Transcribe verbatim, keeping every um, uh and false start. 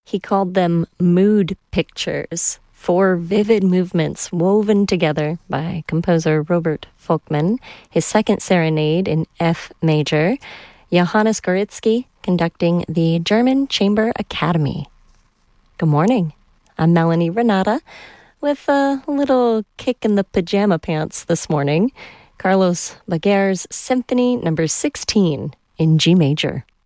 He called them mood pictures, four vivid movements woven together by composer Robert Folkman, his second serenade in F major, Johannes Goritsky conducting the German Chamber Academy. Good morning. I'm Melanie Renata with a little kick in the pajama pants this morning. Carlos Laguerre's Symphony number sixteen in G major.